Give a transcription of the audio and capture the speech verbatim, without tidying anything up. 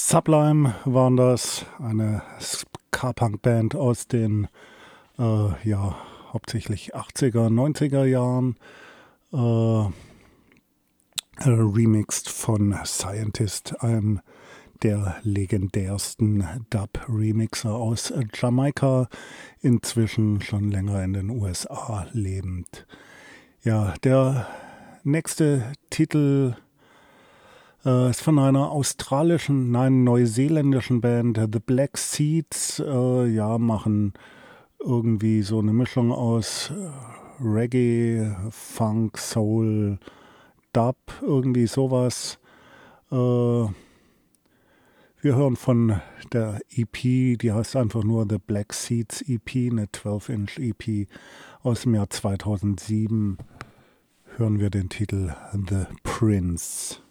Sublime waren das, eine Ska-Punk-Band aus den äh, ja, hauptsächlich achtziger, neunziger Jahren, äh, remixed von Scientist, einem der legendärsten Dub-Remixer aus Jamaika, inzwischen schon länger in den U S A lebend. Ja, der nächste Titel äh, ist von einer australischen, nein, neuseeländischen Band, The Black Seeds, äh, ja, machen irgendwie so eine Mischung aus äh, Reggae, Funk, Soul, Dub, irgendwie sowas. Äh, Wir hören von der E P, die heißt einfach nur The Black Seeds E P, eine zwölf Inch E P aus dem Jahr zweitausendsieben. Hören wir den Titel The Prince.